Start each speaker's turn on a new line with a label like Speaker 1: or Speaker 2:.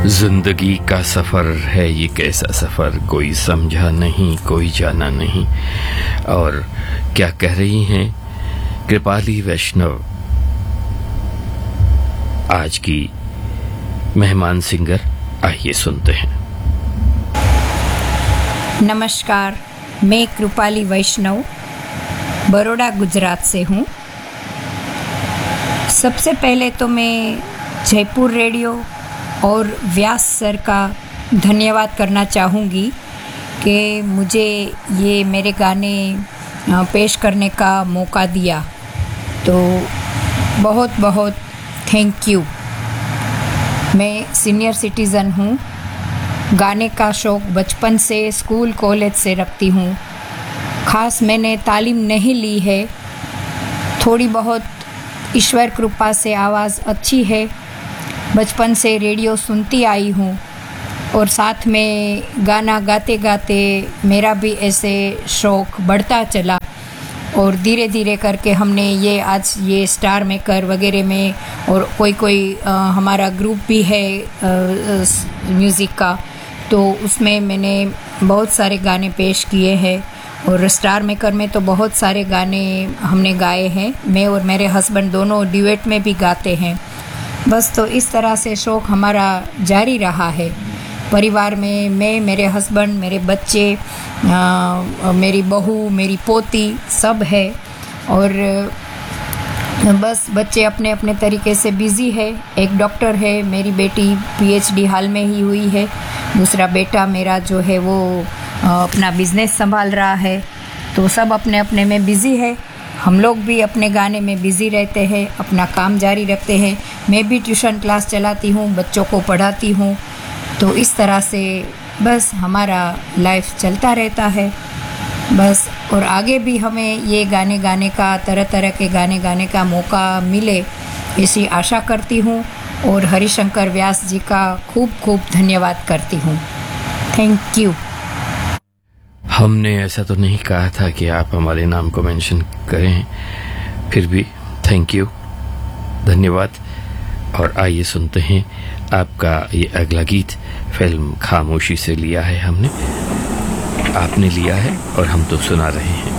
Speaker 1: जिंदगी का सफर है ये कैसा सफर, कोई समझा नहीं कोई जाना नहीं। और क्या कह रही हैं कृपाली वैष्णव, आज की मेहमान सिंगर। आइए सुनते हैं।
Speaker 2: नमस्कार, मैं कृपाली वैष्णव बड़ौदा गुजरात से हूँ। सबसे पहले तो मैं जयपुर रेडियो और व्यास सर का धन्यवाद करना चाहूँगी कि मुझे ये मेरे गाने पेश करने का मौका दिया, तो बहुत बहुत थैंक यू। मैं सीनियर सिटीज़न हूँ। गाने का शौक़ बचपन से स्कूल कॉलेज से रखती हूँ। ख़ास मैंने तालीम नहीं ली है, थोड़ी बहुत ईश्वर कृपा से आवाज़ अच्छी है। बचपन से रेडियो सुनती आई हूँ और साथ में गाना गाते गाते मेरा भी ऐसे शौक़ बढ़ता चला और धीरे धीरे करके हमने ये आज ये स्टार मेकर वगैरह में और कोई हमारा ग्रुप भी है म्यूज़िक का, तो उसमें मैंने बहुत सारे गाने पेश किए हैं और स्टार मेकर में तो बहुत सारे गाने हमने गाए हैं। मैं और मेरे हस्बैंड दोनों ड्यूएट में भी गाते हैं। बस तो इस तरह से शौक़ हमारा जारी रहा है। परिवार में मैं, मेरे हस्बैंड, मेरे बच्चे, मेरी बहू, मेरी पोती सब है और बस बच्चे अपने अपने तरीके से बिज़ी है। एक डॉक्टर है, मेरी बेटी पीएचडी हाल में ही हुई है। दूसरा बेटा मेरा जो है वो अपना बिज़नेस संभाल रहा है। तो सब अपने अपने में बिज़ी है। हम लोग भी अपने गाने में बिज़ी रहते हैं, अपना काम जारी रखते हैं। मैं भी ट्यूशन क्लास चलाती हूँ, बच्चों को पढ़ाती हूँ। तो इस तरह से बस हमारा लाइफ चलता रहता है बस। और आगे भी हमें ये गाने गाने का, तरह तरह के गाने गाने का मौका मिले, ऐसी आशा करती हूँ और हरिशंकर व्यास जी का खूब खूब धन्यवाद करती हूँ। Thank you.
Speaker 1: हमने ऐसा तो नहीं कहा था कि आप हमारे नाम को मेंशन करें, फिर भी थैंक यू, धन्यवाद। और आइए सुनते हैं आपका ये अगला गीत। फिल्म खामोशी से लिया है हमने, आपने लिया है और हम तो सुना रहे हैं।